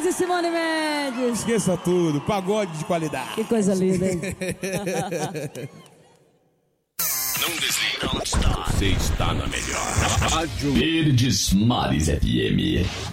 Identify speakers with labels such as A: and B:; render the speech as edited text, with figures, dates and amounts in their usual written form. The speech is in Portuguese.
A: e Simone Mendes.
B: Esqueça tudo, pagode de qualidade.
A: Que coisa linda, hein?
C: Não desliga, você está na melhor Rádio Verdes Mares FM.